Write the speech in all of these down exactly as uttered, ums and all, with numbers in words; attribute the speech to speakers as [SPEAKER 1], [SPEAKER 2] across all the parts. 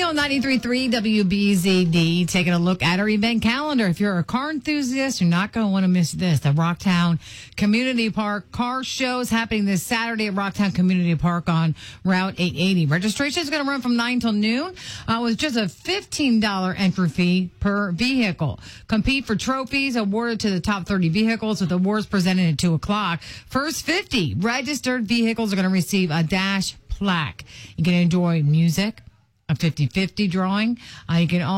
[SPEAKER 1] Channel ninety-three point three W B Z D, taking a look at our event calendar. If you're a car enthusiast, you're not going to want to miss this. The Rocktown Community Park Car Show is happening this Saturday at Rocktown Community Park on Route eight eighty. Registration is going to run from nine till noon uh, with just a fifteen dollars entry fee per vehicle. Compete for trophies awarded to the top thirty vehicles with awards presented at two o'clock. First fifty registered vehicles are going to receive a dash plaque. You can enjoy music, a fifty-fifty drawing. Uh, you can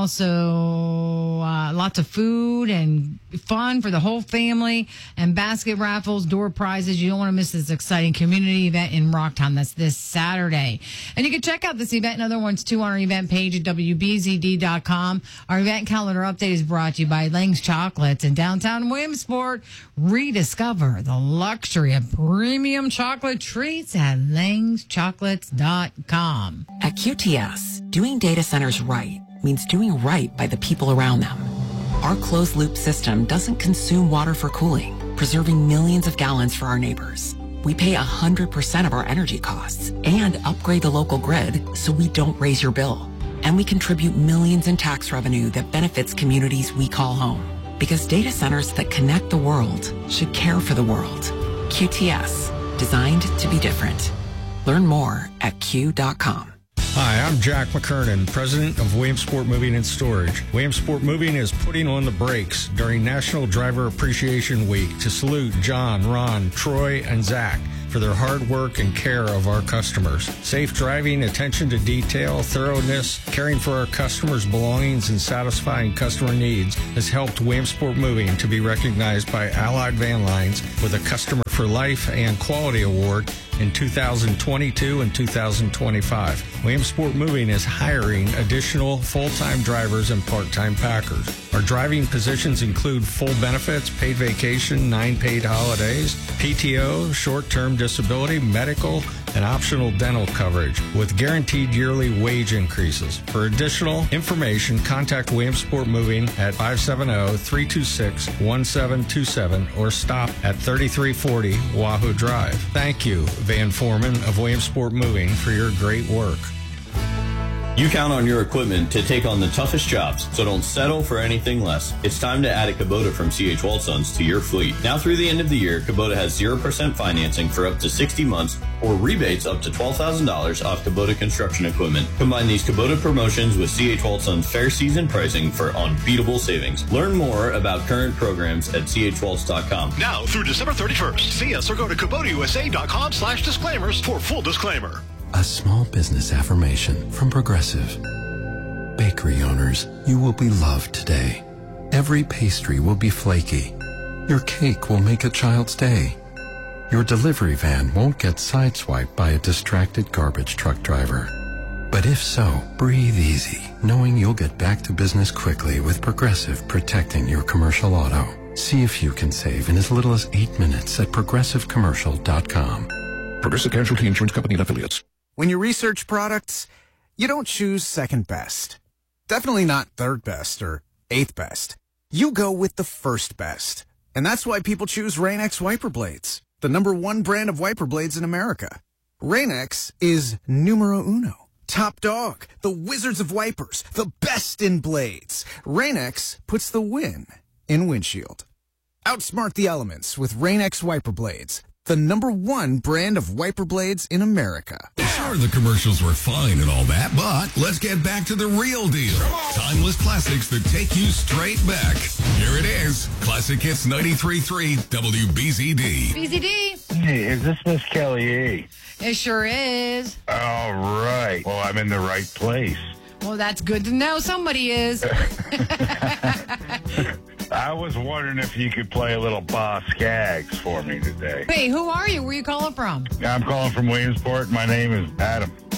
[SPEAKER 1] also, uh, lots of food and fun for the whole family and basket raffles, door prizes. You don't want to miss this exciting community event in Rocktown. That's this Saturday. And you can check out this event and other ones too on our event page at W B Z D dot com. Our event calendar update is brought to you by Lang's Chocolates in downtown Williamsport. Rediscover the luxury of premium chocolate treats at langs chocolates dot com.
[SPEAKER 2] At Q T S, doing data centers right means doing right by the people around them. Our closed-loop system doesn't consume water for cooling, preserving millions of gallons for our neighbors. We pay one hundred percent of our energy costs and upgrade the local grid so we don't raise your bill. And we contribute millions in tax revenue that benefits communities we call home. Because data centers that connect the world should care for the world. Q T S, designed to be different. Learn more at Q dot com.
[SPEAKER 3] Hi, I'm Jack McKernan, president of Williamsport Moving and Storage. Williamsport Moving is putting on the brakes during National Driver Appreciation Week to salute John, Ron, Troy, and Zach for their hard work and care of our customers. Safe driving, attention to detail, thoroughness, caring for our customers' belongings, and satisfying customer needs has helped Williamsport Moving to be recognized by Allied Van Lines with a Customer for Life and Quality Award in two thousand twenty-two and two thousand twenty-five. Williamsport Moving is hiring additional full-time drivers and part-time packers. Our driving positions include full benefits, paid vacation, nine paid holidays, P T O, short-term disability, medical, and optional dental coverage with guaranteed yearly wage increases. For additional information, contact Williamsport Moving at five seven zero, three two six, one seven two seven or stop at thirty-three forty Wahoo Drive. Thank you, Van Foreman of Williamsport Moving, for your great work.
[SPEAKER 4] You count on your equipment to take on the toughest jobs, so don't settle for anything less. It's time to add a Kubota from C H Waldsons to your fleet. Now through the end of the year, Kubota has zero percent financing for up to sixty months or rebates up to twelve thousand dollars off Kubota construction equipment. Combine these Kubota promotions with C H Waldsons fair season pricing for unbeatable savings. Learn more about current programs at C H Waltz dot com.
[SPEAKER 5] Now through December thirty-first, see us or go to Kubota U S A dot com slash disclaimers for full disclaimer.
[SPEAKER 6] A small business affirmation from Progressive. Bakery owners, you will be loved today. Every pastry will be flaky. Your cake will make a child's day. Your delivery van won't get sideswiped by a distracted garbage truck driver. But if so, breathe easy, knowing you'll get back to business quickly with Progressive protecting your commercial auto. See if you can save in as little as eight minutes at progressive commercial dot com.
[SPEAKER 7] Progressive Casualty Insurance Company and affiliates.
[SPEAKER 8] When you research products, you don't choose second best. Definitely not third best or eighth best. You go with the first best. And that's why people choose Rain-X wiper blades, the number one brand of wiper blades in America. Rain-X is numero uno. Top dog, the wizards of wipers, the best in blades. Rain-X puts the win in windshield. Outsmart the elements with Rain-X wiper blades, the number one brand of wiper blades in America.
[SPEAKER 9] Sure, the commercials were fine and all that, but let's get back to the real deal. Timeless classics that take you straight back. Here it is. Classic Hits ninety-three point three W B Z D.
[SPEAKER 1] B Z D.
[SPEAKER 10] Hey, is this Miss Kelly E?
[SPEAKER 1] It sure is.
[SPEAKER 10] All right. Well, I'm in the right place.
[SPEAKER 1] Well, that's good to know. Somebody is.
[SPEAKER 10] I was wondering if you could play a little Boss Skaggs for me today.
[SPEAKER 1] Wait, who are you? Where are you calling from?
[SPEAKER 10] I'm calling from Williamsport. My name is Adam.